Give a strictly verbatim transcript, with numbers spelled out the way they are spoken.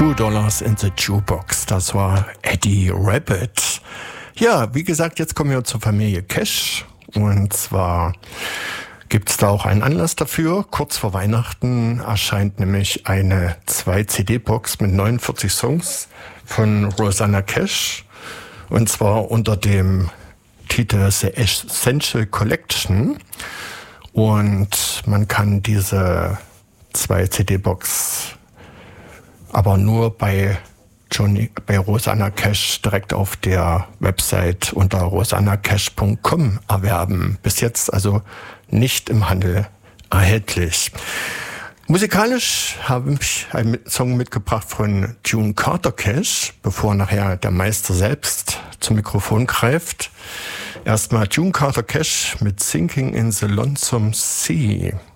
Two Dollars in the Jukebox. Das war Eddie Rabbitt. Ja, wie gesagt, jetzt kommen wir zur Familie Cash. Und zwar gibt's da auch einen Anlass dafür. Kurz vor Weihnachten erscheint nämlich eine zwei C D-Box mit neunundvierzig Songs von Rosanna Cash. Und zwar unter dem Titel The Essential Collection. Und man kann diese zwei C D-Box aber nur bei Johnny, bei Rosanna Cash direkt auf der Website unter rosanna cash punkt com erwerben. Bis jetzt also nicht im Handel erhältlich. Musikalisch habe ich einen Song mitgebracht von June Carter Cash, bevor nachher der Meister selbst zum Mikrofon greift. Erstmal June Carter Cash mit Sinking in the Lonesome Sea.